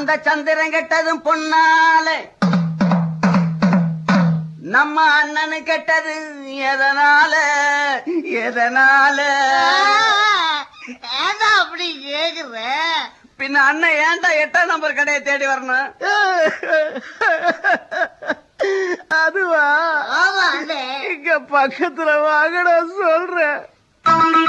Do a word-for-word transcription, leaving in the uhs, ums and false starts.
அந்த சந்திரன் கெட்டதும் பொன்னால நம்ம அண்ணனு கெட்டது எதனால எதனால அப்படி கேக்குற பின்ன அண்ணன் ஏன்டா எட்டாம் நம்பர் கடையை தேடி வரணும்? அதுவா இங்க பக்கத்துல வாங்கடா சொல்றேன்.